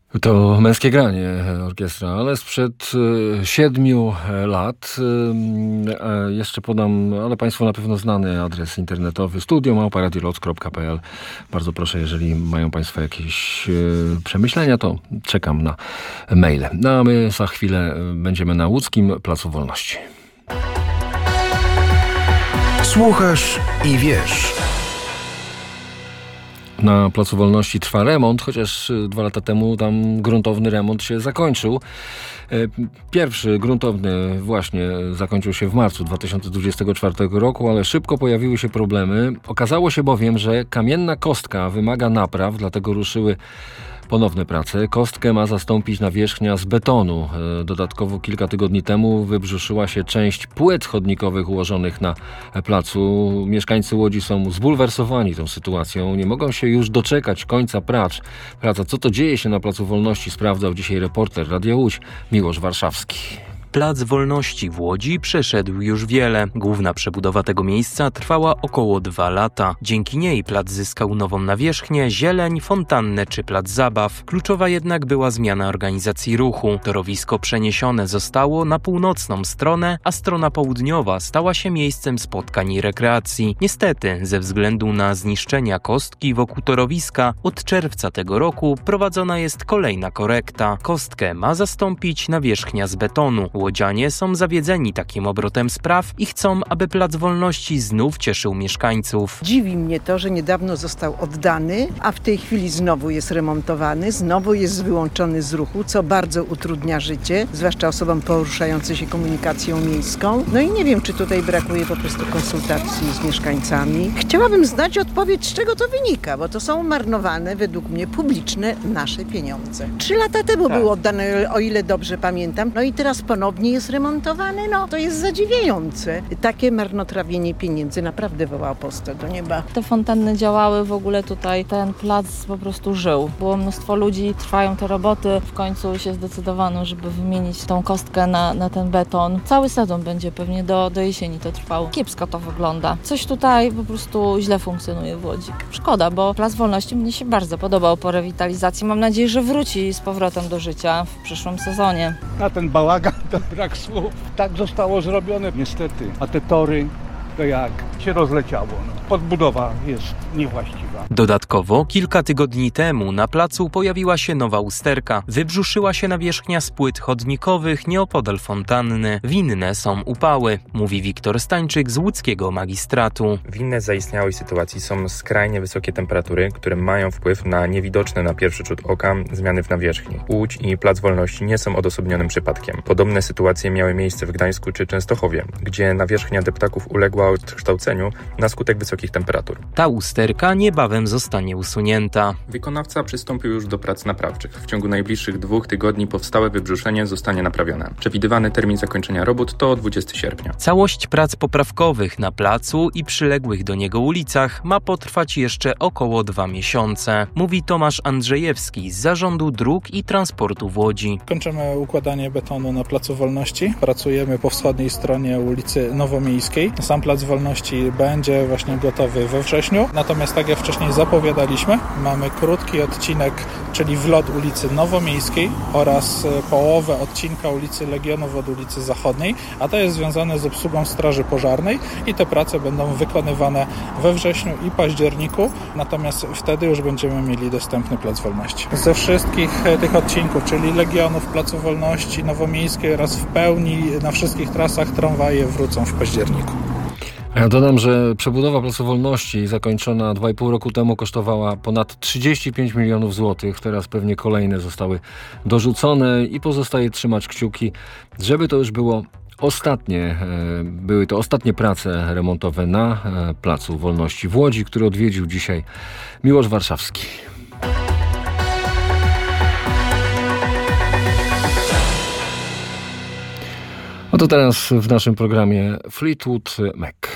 To Męskie Granie, orkiestra, ale sprzed 7 lat. Jeszcze podam, ale Państwu na pewno znany adres internetowy studio@radioloc.pl. Bardzo proszę, jeżeli mają Państwo jakieś przemyślenia, to czekam na maile. No a my za chwilę będziemy na Łódzkim Placu Wolności. Słuchasz i wiesz. Na Placu Wolności trwa remont, chociaż 2 lata temu tam gruntowny remont się zakończył. Pierwszy gruntowny właśnie zakończył się w marcu 2024 roku, ale szybko pojawiły się problemy. Okazało się bowiem, że kamienna kostka wymaga napraw, dlatego ruszyły ponowne prace. Kostkę ma zastąpić nawierzchnia z betonu. Dodatkowo kilka tygodni temu wybrzuszyła się część płyt chodnikowych ułożonych na placu. Mieszkańcy Łodzi są zbulwersowani tą sytuacją. Nie mogą się już doczekać końca prac. Co to dzieje się na Placu Wolności, sprawdzał dzisiaj reporter Radia Łódź Miłosz Warszawski. Plac Wolności w Łodzi przeszedł już wiele. Główna przebudowa tego miejsca trwała około 2 lata. Dzięki niej plac zyskał nową nawierzchnię, zieleń, fontannę czy plac zabaw. Kluczowa jednak była zmiana organizacji ruchu. Torowisko przeniesione zostało na północną stronę, a strona południowa stała się miejscem spotkań i rekreacji. Niestety, ze względu na zniszczenia kostki wokół torowiska, od czerwca tego roku prowadzona jest kolejna korekta. Kostkę ma zastąpić nawierzchnia z betonu. Łodzianie są zawiedzeni takim obrotem spraw i chcą, aby Plac Wolności znów cieszył mieszkańców. Dziwi mnie to, że niedawno został oddany, a w tej chwili znowu jest remontowany, znowu jest wyłączony z ruchu, co bardzo utrudnia życie, zwłaszcza osobom poruszającym się komunikacją miejską. No i nie wiem, czy tutaj brakuje po prostu konsultacji z mieszkańcami. Chciałabym znać odpowiedź, z czego to wynika, bo to są marnowane, według mnie, publiczne nasze pieniądze. 3 lata temu było oddane, o ile dobrze pamiętam, no i teraz ponownie jest remontowany, no to jest zadziwiające. Takie marnotrawienie pieniędzy naprawdę woła apostol do nieba. Te fontanny działały, w ogóle tutaj ten plac po prostu żył. Było mnóstwo ludzi, trwają te roboty. W końcu się zdecydowano, żeby wymienić tą kostkę na ten beton. Cały sezon będzie pewnie do jesieni to trwało. Kiepsko to wygląda. Coś tutaj po prostu źle funkcjonuje w Łodzi. Szkoda, bo Plac Wolności mnie się bardzo podobał po rewitalizacji. Mam nadzieję, że wróci z powrotem do życia w przyszłym sezonie. Na ten bałagan to brak słów. Tak zostało zrobione niestety. A te tory to jak się rozleciało. Podbudowa jest niewłaściwa. Dodatkowo kilka tygodni temu na placu pojawiła się nowa usterka. Wybrzuszyła się nawierzchnia z płyt chodnikowych nieopodal fontanny. Winne są upały, mówi Wiktor Stańczyk z łódzkiego magistratu. Winne zaistniałej sytuacji są skrajnie wysokie temperatury, które mają wpływ na niewidoczne na pierwszy rzut oka zmiany w nawierzchni. Łódź i Plac Wolności nie są odosobnionym przypadkiem. Podobne sytuacje miały miejsce w Gdańsku czy Częstochowie, gdzie nawierzchnia deptaków uległa odkształceniu na skutek wysokich temperatur. Ta usterka niebawem zostanie usunięta. Wykonawca przystąpił już do prac naprawczych. W ciągu najbliższych 2 tygodni powstałe wybrzuszenie zostanie naprawione. Przewidywany termin zakończenia robót to 20 sierpnia. Całość prac poprawkowych na placu i przyległych do niego ulicach ma potrwać jeszcze około 2 miesiące, mówi Tomasz Andrzejewski z Zarządu Dróg i Transportu w Łodzi. Kończymy układanie betonu na Placu Wolności. Pracujemy po wschodniej stronie ulicy Nowomiejskiej. Sam Plac Wolności będzie właśnie gotowy we wrześniu. Natomiast tak jak wcześniej zapowiadaliśmy, mamy krótki odcinek, czyli wlot ulicy Nowomiejskiej oraz połowę odcinka ulicy Legionów od ulicy Zachodniej, a to jest związane z obsługą Straży Pożarnej i te prace będą wykonywane we wrześniu i październiku, natomiast wtedy już będziemy mieli dostępny Plac Wolności. Ze wszystkich tych odcinków, czyli Legionów, Placu Wolności, Nowomiejskiej oraz w pełni na wszystkich trasach tramwaje wrócą w październiku. Ja dodam, że przebudowa Placu Wolności zakończona 2,5 roku temu kosztowała ponad 35 milionów złotych. Teraz pewnie kolejne zostały dorzucone i pozostaje trzymać kciuki, żeby to już były to ostatnie prace remontowe na Placu Wolności w Łodzi, który odwiedził dzisiaj Miłosz Warszawski. Oto teraz w naszym programie Fleetwood Mac.